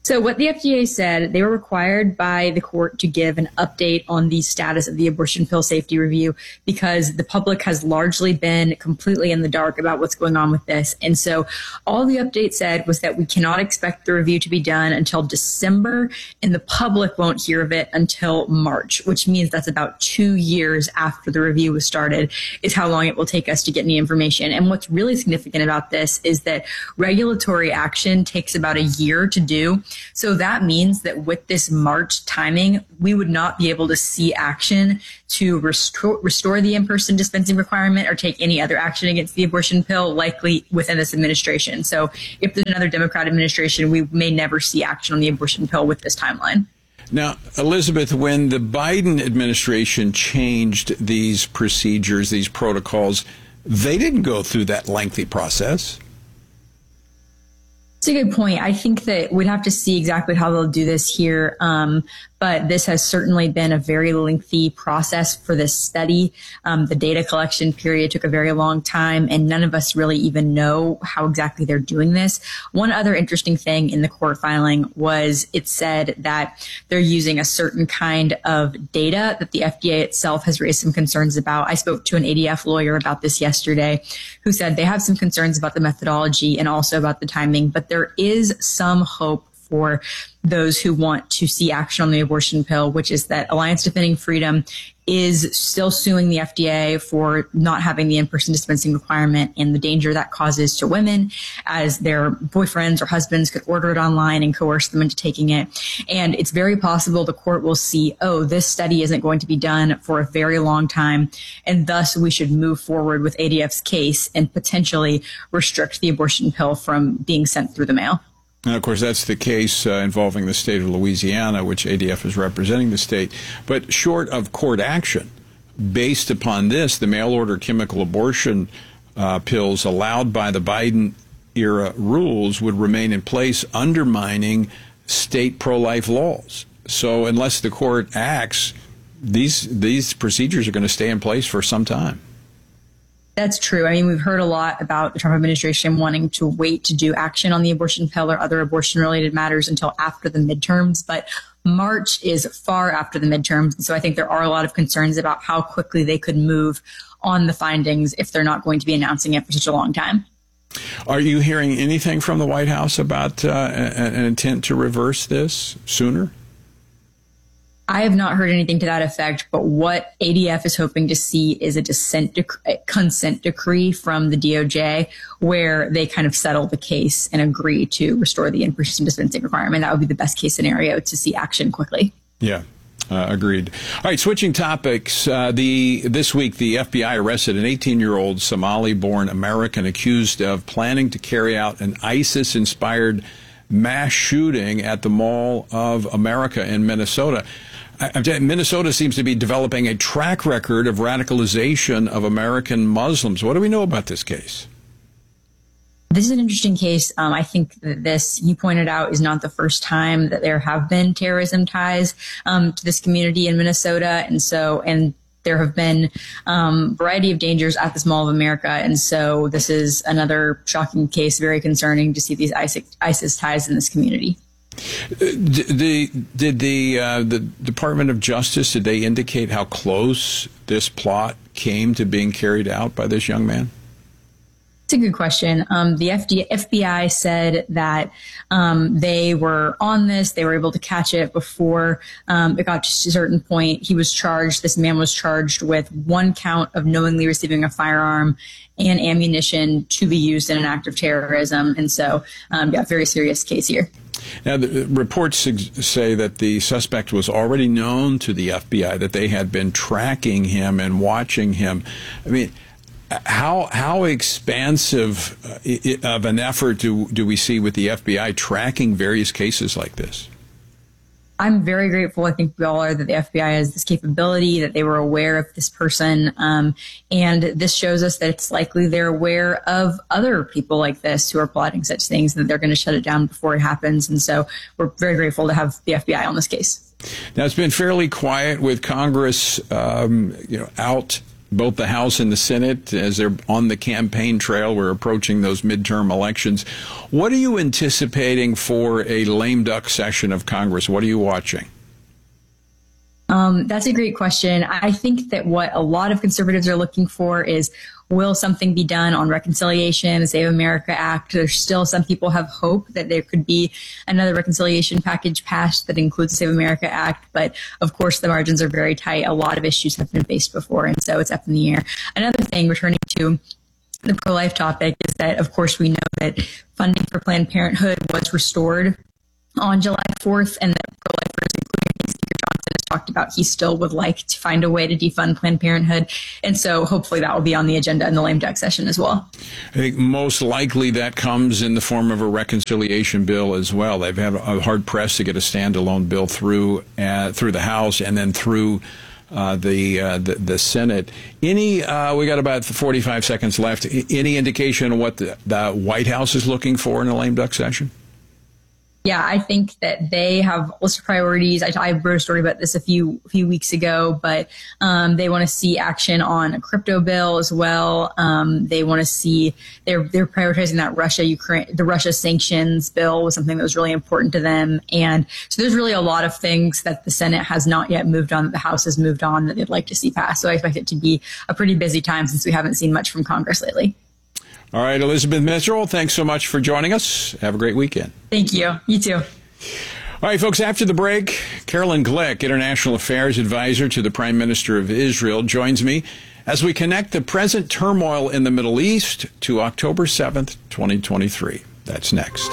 So what the F D A said, they were required by the court to give an update on the status of the abortion pill safety review because the public has largely been completely in the dark about what's going on with this. And so all the update said was that we cannot expect the review to be done until December, and the public won't hear of it until March, which means that's about two years after the review was started is how long it will take us to get any information. And what's really significant about this is that regulatory action takes about a year to do. So that means that with this March timing, we would not be able to see action to restore, restore the in-person dispensing requirement or take any other action against the abortion pill likely within this administration. So if there's another Democrat administration, we may never see action on the abortion pill with this timeline. Now, Elizabeth, when the Biden administration changed these procedures, these protocols, they didn't go through that lengthy process. It's a good point. I think that we'd have to see exactly how they'll do this here. Um, but this has certainly been a very lengthy process for this study. Um, the data collection period took a very long time, and none of us really even know how exactly they're doing this. One other interesting thing in the court filing was it said that they're using a certain kind of data that the F D A itself has raised some concerns about. I spoke to an A D F lawyer about this yesterday who said they have some concerns about the methodology and also about the timing, but there is some hope for those who want to see action on the abortion pill, which is that Alliance Defending Freedom is still suing the F D A for not having the in-person dispensing requirement and the danger that causes to women as their boyfriends or husbands could order it online and coerce them into taking it. And it's very possible the court will see, oh, this study isn't going to be done for a very long time, and thus we should move forward with A D F's case and potentially restrict the abortion pill from being sent through the mail. And, of course, that's the case uh, involving the state of Louisiana, which A D F is representing the state. But short of court action, based upon this, the mail-order chemical abortion uh, pills allowed by the Biden-era rules would remain in place, undermining state pro-life laws. So unless the court acts, these, these procedures are going to stay in place for some time. That's true. I mean, we've heard a lot about the Trump administration wanting to wait to do action on the abortion pill or other abortion-related matters until after the midterms, but March is far after the midterms. And so I think there are a lot of concerns about how quickly they could move on the findings if they're not going to be announcing it for such a long time. Are you hearing anything from the White House about uh, an intent to reverse this sooner? I have not heard anything to that effect, but what A D F is hoping to see is a dissent dec- consent decree from the D O J where they kind of settle the case and agree to restore the in-person dispensing requirement. That would be the best case scenario to see action quickly. Yeah. Uh, agreed. All right, switching topics. Uh, the this week, the F B I arrested an eighteen-year-old Somali-born American accused of planning to carry out an ISIS-inspired mass shooting at the Mall of America in Minnesota. Minnesota seems to be developing a track record of radicalization of American Muslims. What do we know about this case? This is an interesting case. Um, I think that this, you pointed out, is not the first time that there have been terrorism ties um, to this community in Minnesota. And so, and there have been a um, variety of dangers at this Mall of America. And so this is another shocking case, very concerning to see these ISIS, ISIS ties in this community. Did the did the uh, the Department of Justice, did they indicate how close this plot came to being carried out by this young man? It's a good question. Um, the F D, F B I said that um, they were on this. They were able to catch it before um, it got to a certain point. He was charged. This man was charged with one count of knowingly receiving a firearm and ammunition to be used in an act of terrorism. And so, um, yeah, very serious case here. Now, the reports say that the suspect was already known to the F B I, that they had been tracking him and watching him. I mean, how how expansive of an effort do, do we see with the F B I tracking various cases like this? I'm very grateful, I think we all are, that the F B I has this capability, that they were aware of this person. Um, and this shows us that it's likely they're aware of other people like this who are plotting such things, and that they're going to shut it down before it happens. And so we're very grateful to have the F B I on this case. Now, it's been fairly quiet with Congress, um, you know, out both the House and the Senate, as they're on the campaign trail. We're approaching those midterm elections. What are you anticipating for a lame duck session of Congress? What are you watching? Um, that's a great question. I think that what a lot of conservatives are looking for is, will something be done on reconciliation, the Save America Act? There's still some people have hope that there could be another reconciliation package passed that includes the Save America Act. But of course, the margins are very tight. A lot of issues have been faced before, and so it's up in the air. Another thing, returning to the pro-life topic, is that, of course, we know that funding for Planned Parenthood was restored on July fourth, and that pro-lifers, including Speaker Johnson, has talked about he still would like to find a way to defund Planned Parenthood. And so hopefully that will be on the agenda in the lame duck session as well. I think most likely that comes in the form of a reconciliation bill as well. They've had a hard press to get a standalone bill through uh, through the House and then through uh, the, uh, the the Senate. Any uh, we got about forty-five seconds left. Any indication of what the, the White House is looking for in a lame duck session? Yeah, I think that they have a list of priorities. I, I wrote a story about this a few few weeks ago, but um, they want to see action on a crypto bill as well. Um, they want to see they're they're prioritizing that Russia Ukraine the Russia sanctions bill was something that was really important to them, and so there's really a lot of things that the Senate has not yet moved on, that the House has moved on, that they'd like to see passed. So I expect it to be a pretty busy time since we haven't seen much from Congress lately. All right, Elizabeth Mitchell, thanks so much for joining us. Have a great weekend. Thank you. You too. All right, folks, after the break, Carolyn Glick, International Affairs Advisor to the Prime Minister of Israel, joins me as we connect the present turmoil in the Middle East to October seventh, twenty twenty-three. That's next.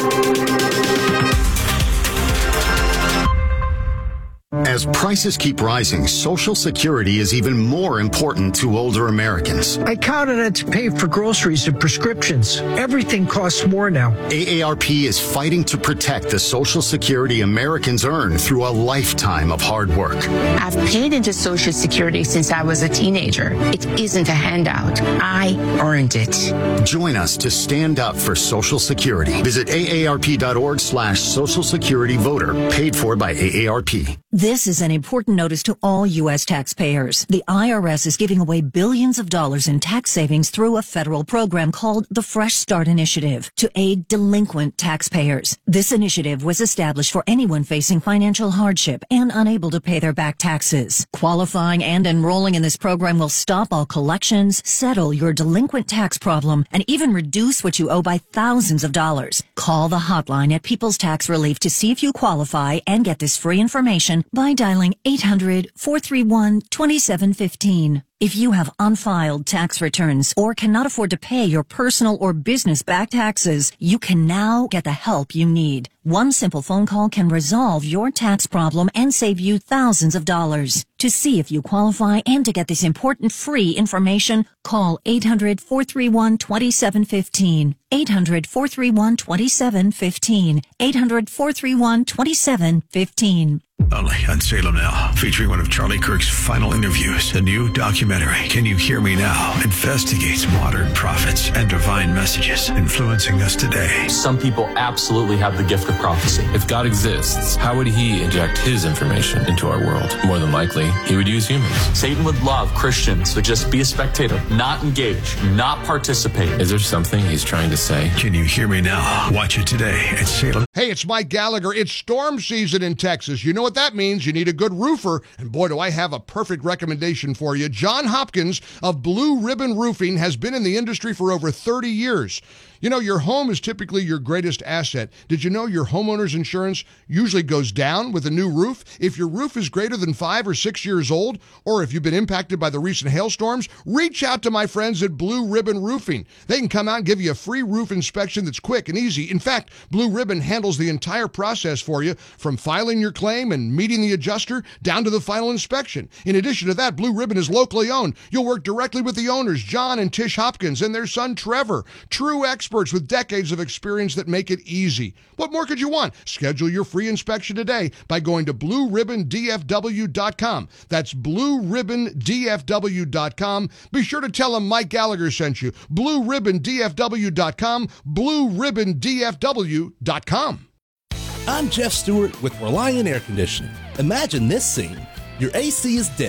As prices keep rising, Social Security is even more important to older Americans. I count on it to pay for groceries and prescriptions. Everything costs more now. A A R P is fighting to protect the Social Security Americans earn through a lifetime of hard work. I've paid into Social Security since I was a teenager. It isn't a handout. I earned it. Join us to stand up for Social Security. Visit A A R P dot org slash Social Security Voter. Paid for by A A R P. This is an important notice to all U S taxpayers. The I R S is giving away billions of dollars in tax savings through a federal program called the Fresh Start Initiative to aid delinquent taxpayers. This initiative was established for anyone facing financial hardship and unable to pay their back taxes. Qualifying and enrolling in this program will stop all collections, settle your delinquent tax problem, and even reduce what you owe by thousands of dollars. Call the hotline at People's Tax Relief to see if you qualify and get this free information by dialing eight hundred, four three one, two seven one five. If you have unfiled tax returns or cannot afford to pay your personal or business back taxes, you can now get the help you need. One simple phone call can resolve your tax problem and save you thousands of dollars. To see if you qualify and to get this important free information, call eight hundred, four three one, two seven one five. eight hundred, four three one, two seven one five. eight hundred, four three one, two seven one five. Only on Salem Now, featuring one of Charlie Kirk's final interviews. The new documentary, Can You Hear Me Now?, investigates modern prophets and divine messages influencing us today. Some people absolutely have the gift of prophecy. If God exists, how would he inject his information into our world? More than likely, he would use humans. Satan would love Christians to just be a spectator, not engage, not participate. Is there something he's trying to say? Can You Hear Me Now? Watch it today at Salem. Hey, it's Mike Gallagher. It's storm season in Texas. You know what that means. You need a good roofer. And boy, do I have a perfect recommendation for you. John Hopkins of Blue Ribbon Roofing has been in the industry for over thirty years. You know, your home is typically your greatest asset. Did you know your homeowner's insurance usually goes down with a new roof? If your roof is greater than five or six years old, or if you've been impacted by the recent hailstorms, reach out to my friends at Blue Ribbon Roofing. They can come out and give you a free roof inspection that's quick and easy. In fact, Blue Ribbon handles the entire process for you, from filing your claim and meeting the adjuster down to the final inspection. In addition to that, Blue Ribbon is locally owned. You'll work directly with the owners, John and Tish Hopkins, and their son, Trevor. True experts with decades of experience that make it easy. What more could you want? Schedule your free inspection today by going to blue ribbon d f w dot com. That's blue ribbon d f w dot com. Be sure to tell them Mike Gallagher sent you. blue ribbon d f w dot com. blue ribbon d f w dot com. I'm Jeff Stewart with Reliant Air Conditioning. Imagine this scene. Your A C is dead.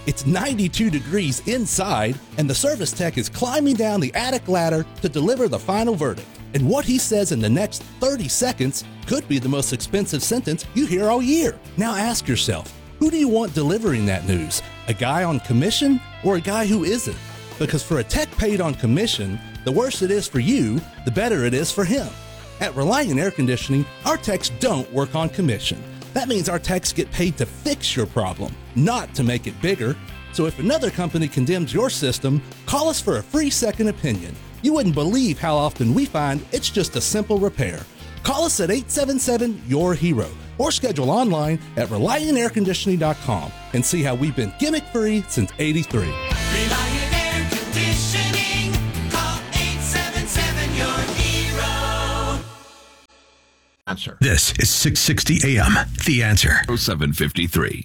It's ninety-two degrees inside, and the service tech is climbing down the attic ladder to deliver the final verdict. And what he says in the next thirty seconds could be the most expensive sentence you hear all year. Now ask yourself, who do you want delivering that news? A guy on commission or a guy who isn't? Because for a tech paid on commission, the worse it is for you, the better it is for him. At Reliant Air Conditioning, our techs don't work on commission. That means our techs get paid to fix your problem, not to make it bigger. So if another company condemns your system, call us for a free second opinion. You wouldn't believe how often we find it's just a simple repair. Call us at eight seven seven, Y O U R HERO or schedule online at reliant air conditioning dot com and see how we've been gimmick-free since eighty-three. Reliant Air Conditioning. Call eight seven seven, Y O U R HERO. Answer. This is six sixty A M. The Answer. seven fifty-three.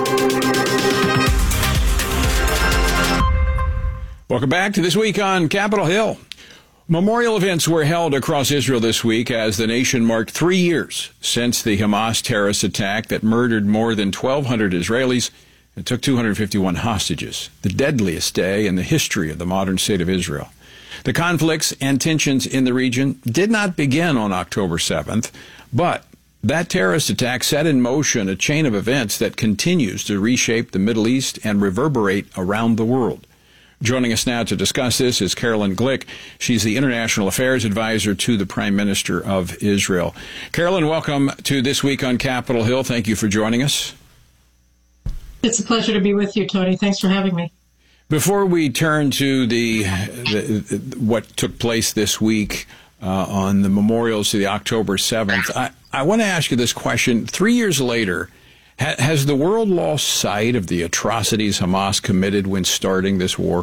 Welcome back to This Week on Capitol Hill. Memorial events were held across Israel this week as the nation marked three years since the Hamas terrorist attack that murdered more than twelve hundred Israelis and took two hundred fifty-one hostages, the deadliest day in the history of the modern state of Israel. The conflicts and tensions in the region did not begin on October seventh, but that terrorist attack set in motion a chain of events that continues to reshape the Middle East and reverberate around the world. Joining us now to discuss this is Carolyn Glick. She's the International Affairs Advisor to the Prime Minister of Israel. Carolyn, welcome to This Week on Capitol Hill. Thank you for joining us. It's a pleasure to be with you, Tony. Thanks for having me. Before we turn to the, the what took place this week uh, on the memorials to the October seventh, I, I want to ask you this question. Three years later, has the world lost sight of the atrocities Hamas committed when starting this war?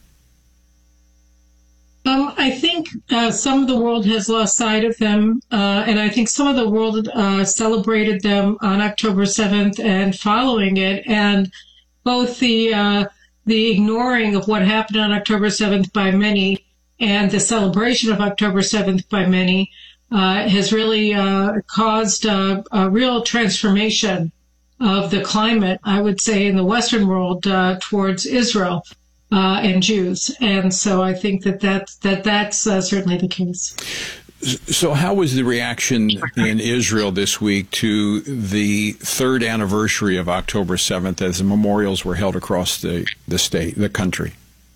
Um, I think uh, some of the world has lost sight of them, uh, and I think some of the world uh, celebrated them on October seventh and following it, and both the uh, the ignoring of what happened on October seventh by many and the celebration of October seventh by many uh, has really uh, caused uh, a real transformation of the climate, I would say, in the Western world uh, towards Israel uh, and Jews. And so I think that, that, that that's uh, certainly the case. So how was the reaction in Israel this week to the third anniversary of October seventh as the memorials were held across the, the state, the country?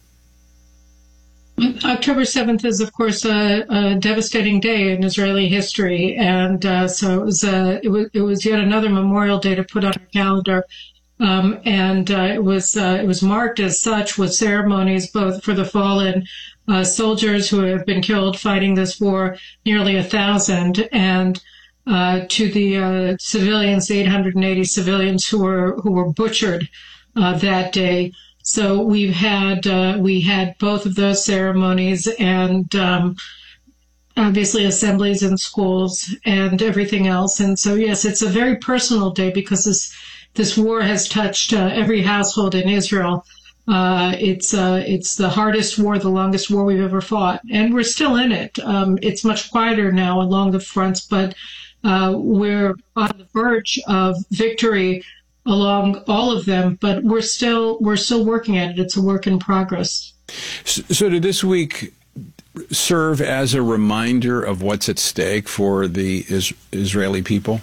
October seventh is, of course, a, a devastating day in Israeli history, and uh, so it was, uh, it was it was yet another Memorial Day to put on our calendar, um, and uh, it was uh, it was marked as such with ceremonies both for the fallen uh, soldiers who have been killed fighting this war, nearly a thousand, and uh, to the uh, civilians, eight hundred eighty civilians who were who were butchered uh, that day. So we've had uh, we had both of those ceremonies and um, obviously assemblies in schools and everything else. And so, yes, it's a very personal day because this this war has touched uh, every household in Israel. Uh, it's uh, it's the hardest war, the longest war we've ever fought, and we're still in it. Um, it's much quieter now along the fronts, but uh, we're on the verge of victory along all of them, but we're still we're still working at it. It's a work in progress. So, so did this week serve as a reminder of what's at stake for the is, Israeli people?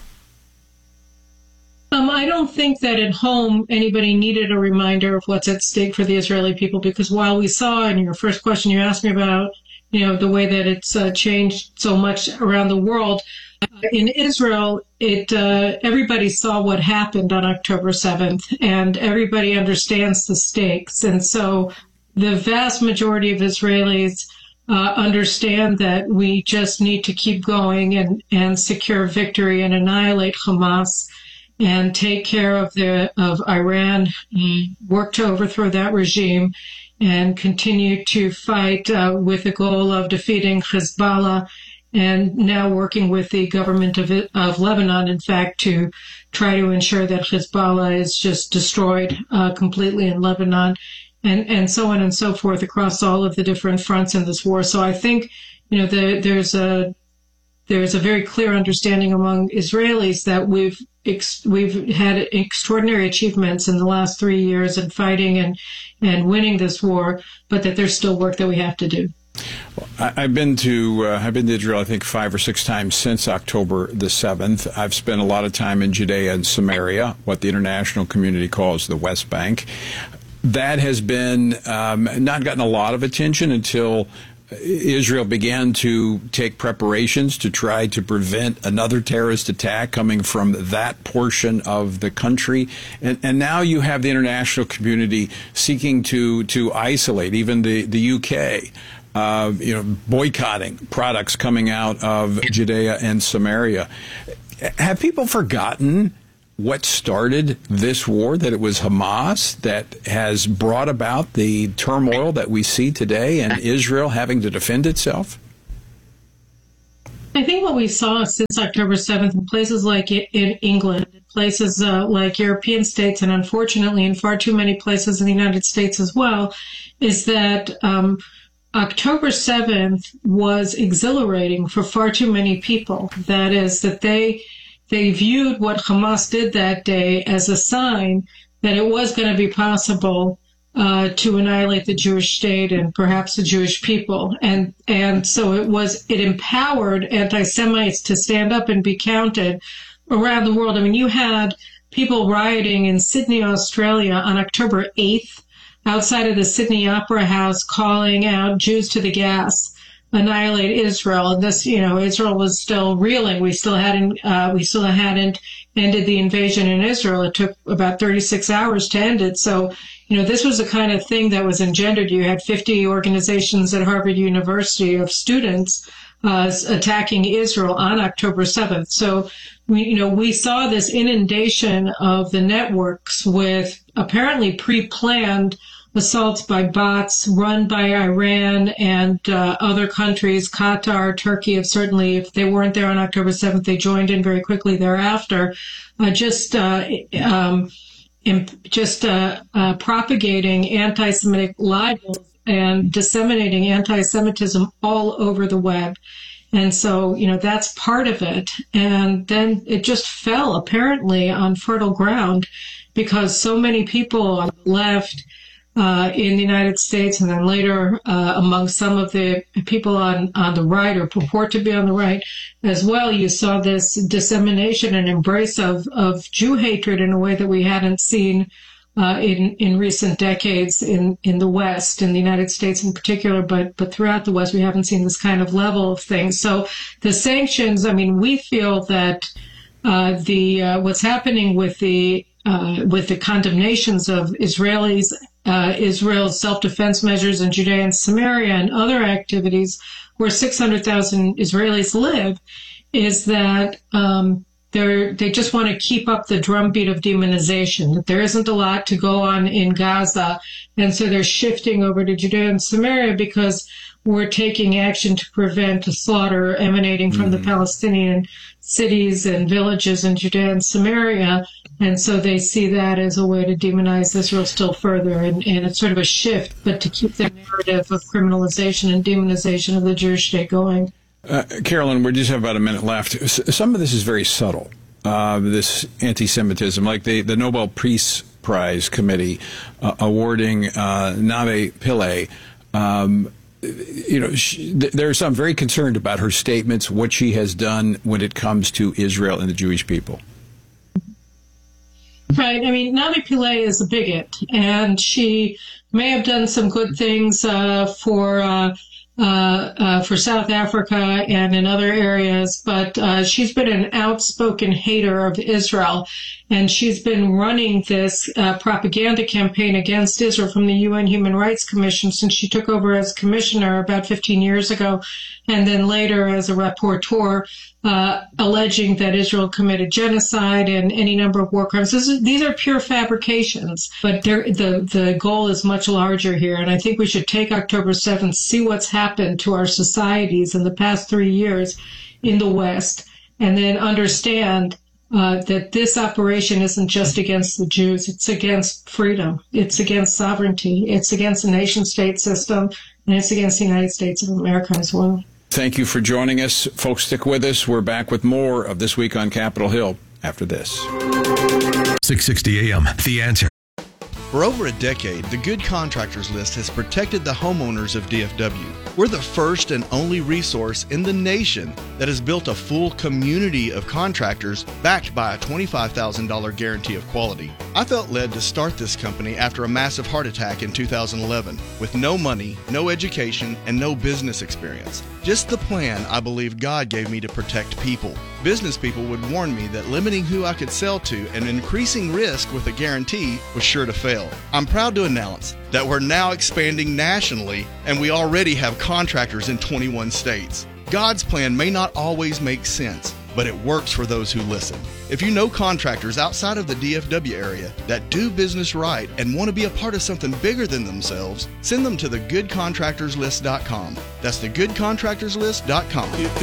Um, I don't think that at home anybody needed a reminder of what's at stake for the Israeli people, because while we saw in your first question you asked me about, you know, the way that it's uh, changed so much around the world, in Israel, it uh, everybody saw what happened on October seventh, and everybody understands the stakes. And so the vast majority of Israelis uh, understand that we just need to keep going and, and secure victory and annihilate Hamas and take care of the of Iran, work to overthrow that regime, and continue to fight uh, with the goal of defeating Hezbollah, and now working with the government of, of Lebanon, in fact, to try to ensure that Hezbollah is just destroyed uh, completely in Lebanon, and, and so on and so forth across all of the different fronts in this war. So I think, you know, the, there's a there's a very clear understanding among Israelis that we've ex- we've had extraordinary achievements in the last three years in fighting and, and winning this war, but that there's still work that we have to do. I've been to uh, I've been to Israel, I think, five or six times since October the seventh. I've spent a lot of time in Judea and Samaria, what the international community calls the West Bank. That has been um, not gotten a lot of attention until Israel began to take preparations to try to prevent another terrorist attack coming from that portion of the country. And, and now you have the international community seeking to, to isolate, even the, the U K. Uh, you know, boycotting products coming out of Judea and Samaria. Have people forgotten what started this war, that it was Hamas that has brought about the turmoil that we see today and Israel having to defend itself? I think what we saw since October seventh in places like in England, places uh, like European states, and unfortunately in far too many places in the United States as well, is that um, October seventh was exhilarating for far too many people. That is, that they they viewed what Hamas did that day as a sign that it was going to be possible uh, to annihilate the Jewish state and perhaps the Jewish people. And and so it was it empowered anti-Semites to stand up and be counted around the world. I mean, you had people rioting in Sydney, Australia on October eighth. Outside of the Sydney Opera House, calling out Jews to the gas, annihilate Israel. And this, you know, Israel was still reeling. We still hadn't, uh, we still hadn't ended the invasion in Israel. It took about thirty-six hours to end it. So, you know, this was the kind of thing that was engendered. You had fifty organizations at Harvard University of students uh, attacking Israel on October seventh. So, we, you know, we saw this inundation of the networks with apparently pre-planned assaults by bots run by Iran and uh, other countries. Qatar, Turkey have certainly, if they weren't there on October seventh, they joined in very quickly thereafter. Uh, just uh, um, imp- just uh, uh, propagating anti-Semitic libels and disseminating anti-Semitism all over the web. And so, you know, that's part of it. And then it just fell apparently on fertile ground because so many people on the left Uh, in the United States, and then later uh, among some of the people on, on the right, or purport to be on the right as well, you saw this dissemination and embrace of, of Jew hatred in a way that we hadn't seen uh, in in recent decades in, in the West, in the United States in particular, but but throughout the West, we haven't seen this kind of level of things. So the sanctions, I mean, we feel that uh, the uh, what's happening with the uh, with the condemnations of Israelis. Uh, Israel's self-defense measures in Judea and Samaria and other activities where six hundred thousand Israelis live is that um, they're, they just want to keep up the drumbeat of demonization, that there isn't a lot to go on in Gaza. And so they're shifting over to Judea and Samaria because we're taking action to prevent a slaughter emanating from mm-hmm. the Palestinian cities and villages in Judea and Samaria. And so they see that as a way to demonize Israel still further. And, and it's sort of a shift, but to keep the narrative of criminalization and demonization of the Jewish state going. Uh, Carolyn, we just have about a minute left. S- some of this is very subtle, uh, this anti-Semitism, like the, the Nobel Peace Prize Committee uh, awarding uh, Navi Pillay. Um, you know, she, th- there are some very concerned about her statements, what she has done when it comes to Israel and the Jewish people. Right. I mean, Navi Pillay is a bigot, and she may have done some good things uh, for uh, uh, uh, for South Africa and in other areas, but uh, she's been an outspoken hater of Israel, and she's been running this uh, propaganda campaign against Israel from the U N Human Rights Commission since she took over as commissioner about fifteen years ago, and then later as a rapporteur, uh, alleging that Israel committed genocide and any number of war crimes. This is, these are pure fabrications, but the the goal is much larger here, and I think we should take October seventh, see what's happened to our societies in the past three years in the West, and then understand Uh, that this operation isn't just against the Jews, it's against freedom, it's against sovereignty, it's against the nation-state system, and it's against the United States of America as well. Thank you for joining us. Folks, stick with us. We're back with more of This Week on Capitol Hill after this. six sixty A M, The Answer. For over a decade, the Good Contractors List has protected the homeowners of D F W. We're the first and only resource in the nation that has built a full community of contractors backed by a twenty-five thousand dollars guarantee of quality. I felt led to start this company after a massive heart attack in two thousand eleven with no money, no education, and no business experience. Just the plan I believe God gave me to protect people. Business people would warn me that limiting who I could sell to and increasing risk with a guarantee was sure to fail. I'm proud to announce that we're now expanding nationally, and we already have contractors in twenty-one states. God's plan may not always make sense, but it works for those who listen. If you know contractors outside of the D F W area that do business right and want to be a part of something bigger than themselves, send them to the good contractors list dot com. That's the good contractors list dot com. If